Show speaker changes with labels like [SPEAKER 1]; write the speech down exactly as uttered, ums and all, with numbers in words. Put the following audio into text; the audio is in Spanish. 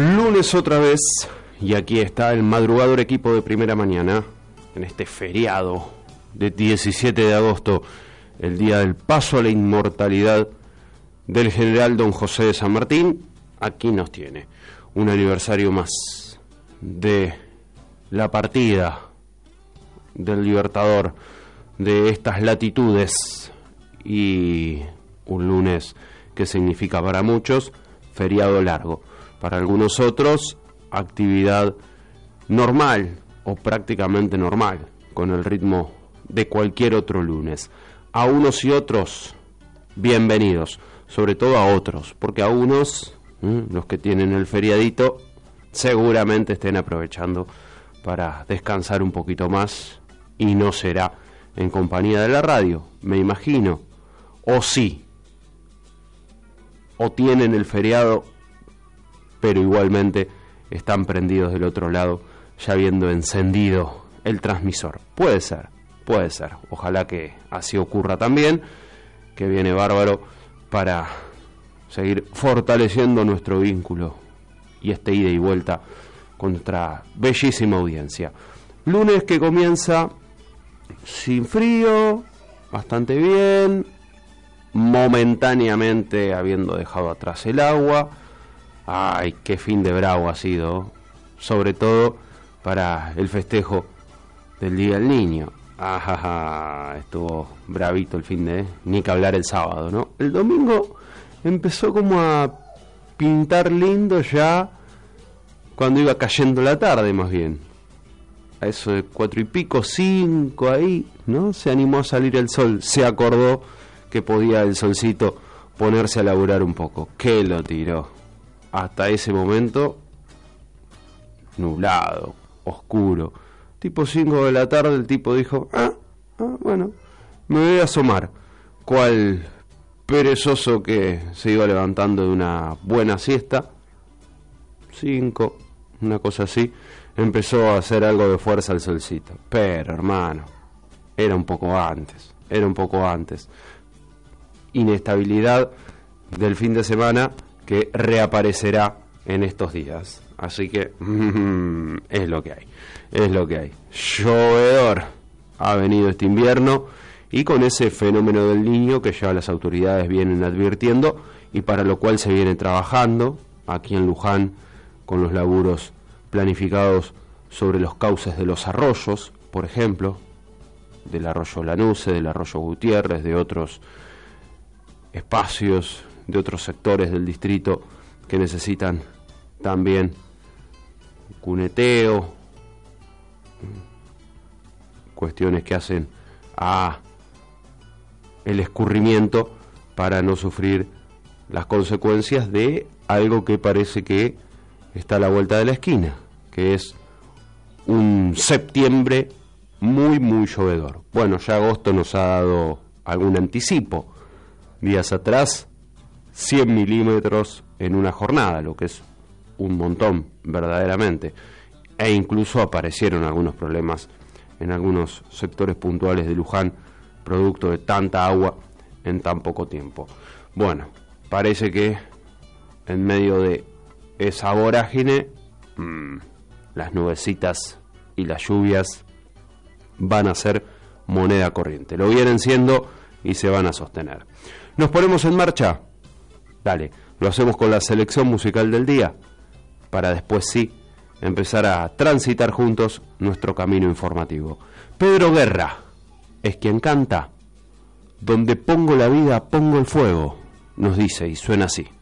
[SPEAKER 1] Lunes otra vez, y aquí está el madrugador equipo de Primera Mañana, en este feriado de diecisiete de agosto, el día del paso a la inmortalidad del general don José de San Martín. Aquí nos tiene un aniversario más de la partida del Libertador de estas latitudes, y un lunes que significa para muchos feriado largo, para algunos otros actividad normal o prácticamente normal, con el ritmo de cualquier otro lunes. A unos y otros, bienvenidos, sobre todo a otros, porque a unos, ¿eh? los que tienen el feriadito, seguramente estén aprovechando para descansar un poquito más, y no será en compañía de la radio, me imagino, o sí, o tienen el feriado, pero igualmente están prendidos del otro lado, ya habiendo encendido el transmisor. Puede ser, puede ser, ojalá que así ocurra también, que viene bárbaro para seguir fortaleciendo nuestro vínculo y este ida y vuelta con nuestra bellísima audiencia. Lunes que comienza sin frío, bastante bien, momentáneamente habiendo dejado atrás el agua. Ay, qué fin de bravo ha sido, sobre todo para el festejo del Día del Niño. Ajaja, estuvo bravito el fin de, ni que hablar el sábado, ¿no? El domingo empezó como a pintar lindo ya cuando iba cayendo la tarde, más bien. A eso de cuatro y pico, cinco ahí, ¿no? Se animó a salir el sol, se acordó que podía el solcito ponerse a laburar un poco. ¿Qué lo tiró? Hasta ese momento, nublado, oscuro. Tipo cinco de la tarde, el tipo dijo, ah, ah, bueno, me voy a asomar. Cual perezoso que se iba levantando de una buena siesta. Cinco, una cosa así. Empezó a hacer algo de fuerza el solcito. Pero, hermano, era un poco antes, era un poco antes. Inestabilidad del fin de semana que reaparecerá en estos días. Así que mm, es lo que hay, es lo que hay. Llovedor ha venido este invierno, y con ese fenómeno del Niño que ya las autoridades vienen advirtiendo, y para lo cual se viene trabajando aquí en Luján con los laburos planificados sobre los cauces de los arroyos, por ejemplo, del arroyo Lanuse, del arroyo Gutiérrez, de otros espacios, de otros sectores del distrito que necesitan también cuneteo, cuestiones que hacen a el escurrimiento para no sufrir las consecuencias de algo que parece que está a la vuelta de la esquina, que es un septiembre muy muy llovedor. Bueno, ya agosto nos ha dado algún anticipo. Días atrás, cien milímetros en una jornada, lo que es un montón verdaderamente, e incluso aparecieron algunos problemas en algunos sectores puntuales de Luján, producto de tanta agua en tan poco tiempo. Bueno, parece que en medio de esa vorágine, mmm, las nubecitas y las lluvias van a ser moneda corriente, lo vienen siendo y se van a sostener. ¿Nos ponemos en marcha? Dale, lo hacemos con la selección musical del día, para después sí empezar a transitar juntos nuestro camino informativo. Pedro Guerra es quien canta. Donde pongo la vida, pongo el fuego, nos dice, y suena así.